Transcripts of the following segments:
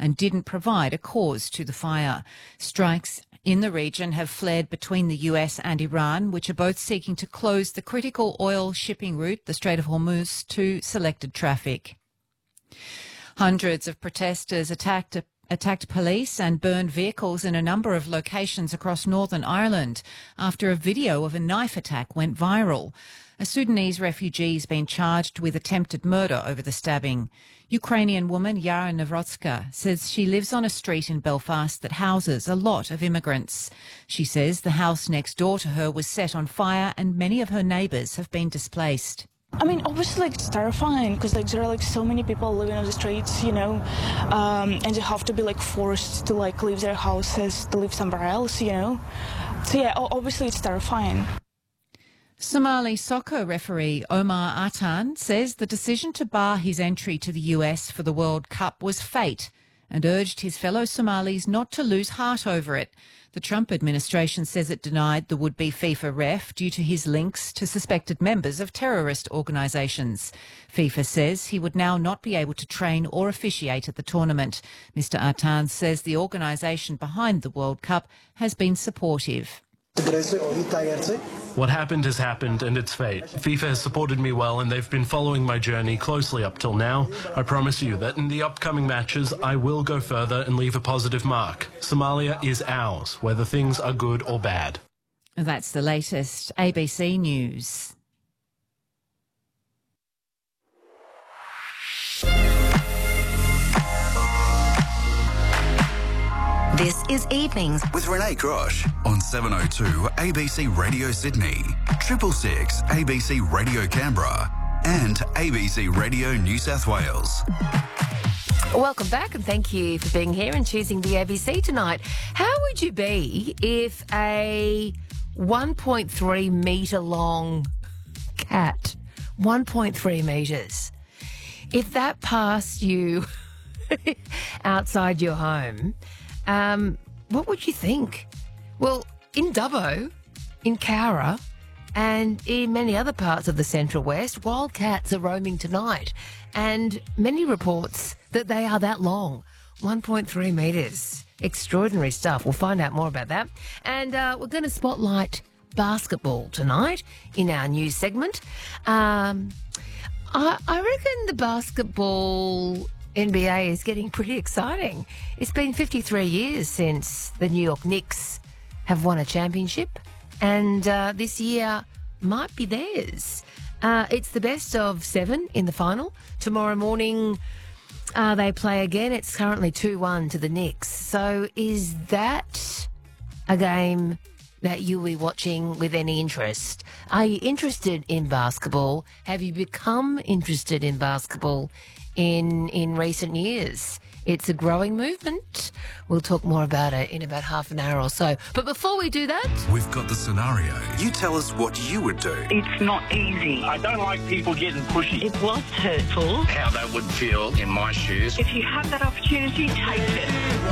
and didn't provide a cause to the fire. Strikes in the region have flared between the US and Iran, which are both seeking to close the critical oil shipping route, the Strait of Hormuz, to selected traffic. Hundreds of protesters attacked police and burned vehicles in a number of locations across Northern Ireland after a video of a knife attack went viral. A Sudanese refugee has been charged with attempted murder over the stabbing. Ukrainian woman Yara Navrotska says she lives on a street in Belfast that houses a lot of immigrants. She says the house next door to her was set on fire and many of her neighbours have been displaced. I mean, obviously, it's terrifying because, there are, so many people living on the streets, and they have to be, forced to, leave their houses to live somewhere else, So, yeah, obviously, it's terrifying. Somali soccer referee Omar Atan says the decision to bar his entry to the US for the World Cup was fate and urged his fellow Somalis not to lose heart over it. The Trump administration says it denied the would-be FIFA ref due to his links to suspected members of terrorist organisations. FIFA says he would now not be able to train or officiate at the tournament. Mr Atan says the organisation behind the World Cup has been supportive. What happened has happened and it's fate. FIFA has supported me well and they've been following my journey closely up till now. I promise you that in the upcoming matches I will go further and leave a positive mark. Somalia is ours, whether things are good or bad. That's the latest ABC News. This is Evenings with Renee Grosh on 702 ABC Radio Sydney, 666 ABC Radio Canberra and ABC Radio New South Wales. Welcome back and thank you for being here and choosing the ABC tonight. How would you be if a 1.3 metre long cat, 1.3 metres, if that passed you outside your home, what would you think? Well, in Dubbo, in Cowra, and in many other parts of the Central West, wildcats are roaming tonight. And many reports that they are that long, 1.3 metres. Extraordinary stuff. We'll find out more about that. And we're going to spotlight basketball tonight in our news segment. I reckon the basketball NBA is getting pretty exciting. It's been 53 years since the New York Knicks have won a championship, and this year might be theirs. It's the best of 7 in the final. Tomorrow morning they play again. It's currently 2-1 to the Knicks. So is that a game that you'll be watching with any interest? Are you interested in basketball? Have you become interested in basketball in recent years? It's a growing movement. We'll talk more about it in about half an hour or so. But before we do that, we've got the scenario. You tell us what you would do. It's not easy. I don't like people getting pushy. It was hurtful. How that would feel in my shoes. If you have that opportunity, take it.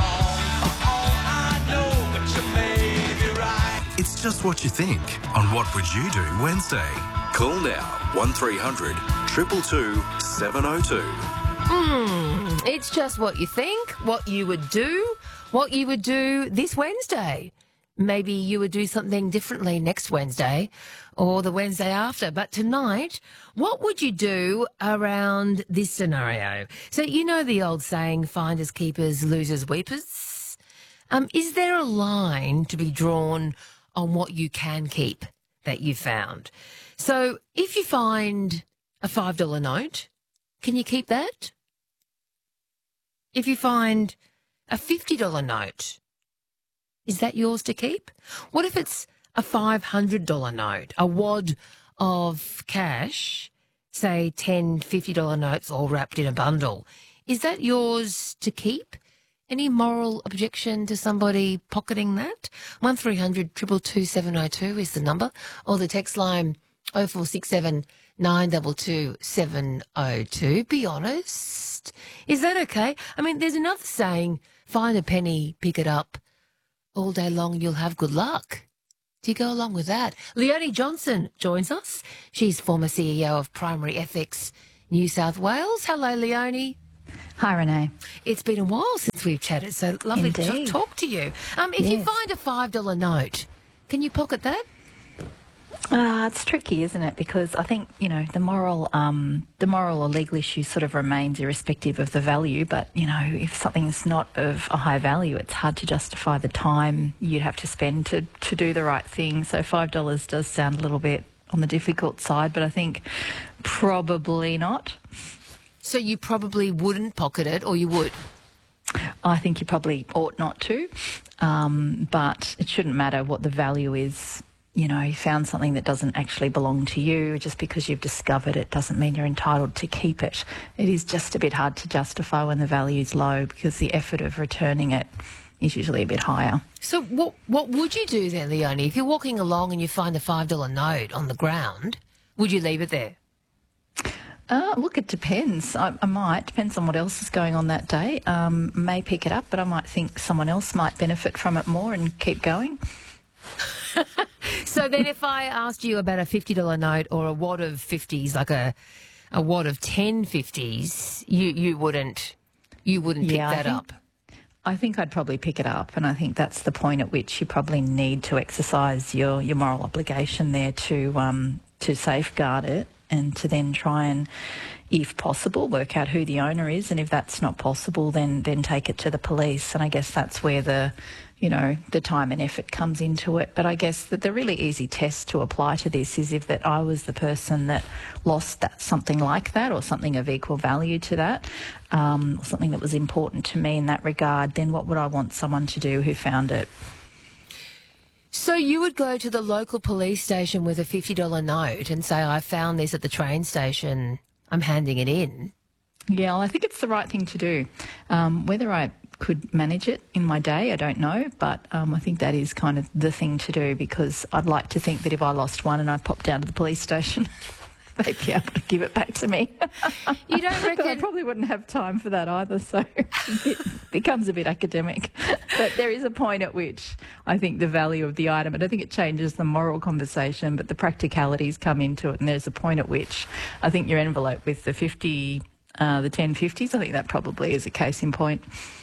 It's just what you think on What Would You Do Wednesday. Call now 1300 222 702. It's just what you think, what you would do this Wednesday. Maybe you would do something differently next Wednesday or the Wednesday after. But tonight, what would you do around this scenario? So you know the old saying, finders keepers, losers weepers? Is there a line to be drawn on what you can keep that you found? So if you find a $5 note, can you keep that? If you find a $50 note, is that yours to keep? What if it's a $500 note, a wad of cash, say 10 $50 notes all wrapped in a bundle? Is that yours to keep? Any moral objection to somebody pocketing that? 1300 222 702 is the number, or the text line 0467 922 702. Be honest. Is that okay? I mean, there's another saying, find a penny, pick it up. All day long you'll have good luck. Do you go along with that? Leonie Johnson joins us. She's former CEO of Primary Ethics New South Wales. Hello, Leonie. Hi, Renee. It's been a while since we've chatted, so lovely to Indeed. talk to you. If you find a $5 note, can you pocket that? It's tricky, isn't it? Because I think, the moral or legal issue sort of remains irrespective of the value. But, if something's not of a high value, it's hard to justify the time you'd have to spend to do the right thing. So $5 does sound a little bit on the difficult side, but I think probably not. So you probably wouldn't pocket it, or you would? I think you probably ought not to, but it shouldn't matter what the value is. You found something that doesn't actually belong to you. Just because you've discovered it doesn't mean you're entitled to keep it. It is just a bit hard to justify when the value is low, because the effort of returning it is usually a bit higher. So what would you do then, Leonie? If you're walking along and you find a $5 note on the ground, would you leave it there? Look, it depends. I might. Depends on what else is going on that day. May pick it up, but I might think someone else might benefit from it more and keep going. So then if I asked you about a $50 note or a wad of 50s, like a wad of 10 50s, you wouldn't pick that up? I think I'd probably pick it up, and I think that's the point at which you probably need to exercise your moral obligation there to safeguard it, and to then try and, if possible, work out who the owner is, and if that's not possible, then take it to the police. And I guess that's where the time and effort comes into it. But I guess that the really easy test to apply to this is if that I was the person that lost something like that, or something of equal value to that, or something that was important to me in that regard, then what would I want someone to do who found it? So you would go to the local police station with a $50 note and say, I found this at the train station, I'm handing it in. Yeah, well, I think it's the right thing to do. Whether I could manage it in my day, I don't know, but I think that is kind of the thing to do, because I'd like to think that if I lost one and I popped down to the police station, they'd be able to give it back to me. You don't reckon? But I probably wouldn't have time for that either, so it becomes a bit academic. But there is a point at which I think the value of the item, and I think it changes the moral conversation, but the practicalities come into it, and there's a point at which I think your envelope with the 10 50s, I think that probably is a case in point.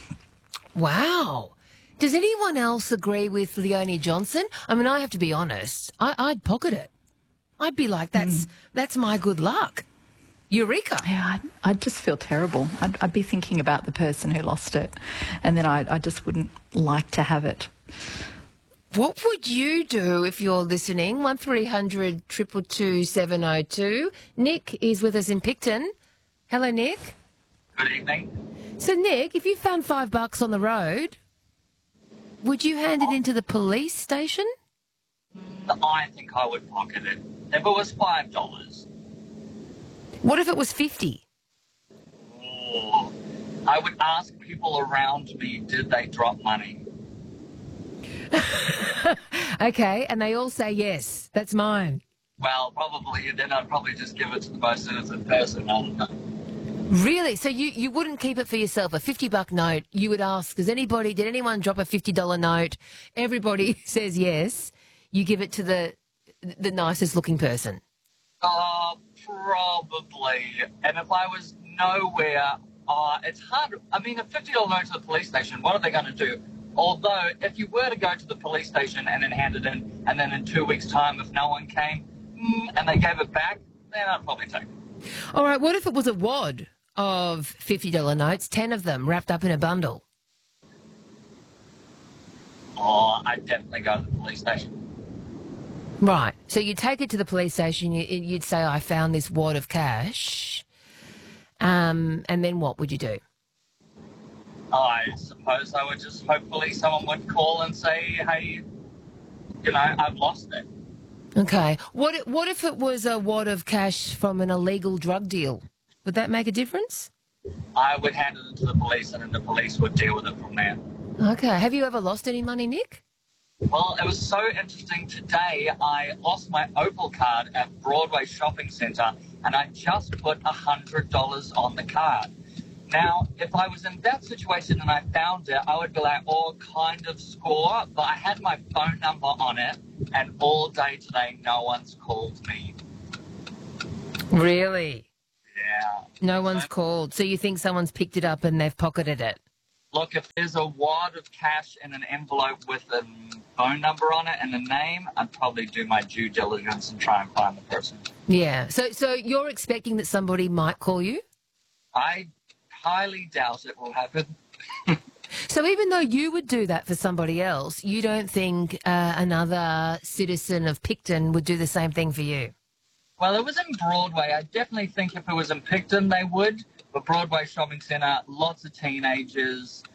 Wow. Does anyone else agree with Leonie Johnson? I mean, I have to be honest, I'd pocket it. I'd be like, that's my good luck. Eureka. Yeah, I'd just feel terrible. I'd be thinking about the person who lost it, and then I just wouldn't like to have it. What would you do if you're listening? 1300 222 702. Nick is with us in Picton. Hello, Nick. Good evening. So, Nick, if you found $5 on the road, would you hand it into the police station? I think I would pocket it. If it was $5, What if it was 50? I would ask people around me, did they drop money? Okay, and they all say yes, that's mine. Well, probably. Then I'd probably just give it to the most innocent person. I don't know. Really? So you wouldn't keep it for yourself? A $50 note, you would ask, did anyone drop a $50 note? Everybody says yes. You give it to the nicest looking person. Probably. And if I was nowhere, it's hard. I mean, a $50 note to the police station, what are they going to do? Although, if you were to go to the police station and then hand it in, and then in 2 weeks' time, if no one came and they gave it back, then I'd probably take it. All right, what if it was a wad of $50 notes, 10 of them wrapped up in a bundle? I'd definitely go to the police station. Right. So you take it to the police station, you'd say, I found this wad of cash. And then what would you do? I suppose I would just, hopefully someone would call and say, hey, I've lost it. Okay. What if it was a wad of cash from an illegal drug deal? Would that make a difference? I would hand it to the police, and then the police would deal with it from there. Okay. Have you ever lost any money, Nick? Well, it was so interesting. Today, I lost my Opal card at Broadway Shopping Centre, and I just put $100 on the card. Now, if I was in that situation and I found it, I would be like, kind of score, but I had my phone number on it, and all day today, no one's called me. Really? No one's called. So you think someone's picked it up and they've pocketed it? Look, if there's a wad of cash in an envelope with a phone number on it and a name, I'd probably do my due diligence and try and find the person. Yeah. So you're expecting that somebody might call you? I highly doubt it will happen. So even though you would do that for somebody else, you don't think another citizen of Picton would do the same thing for you? Well, it was in Broadway. I definitely think if it was in Picton, they would. But Broadway Shopping Centre, lots of teenagers.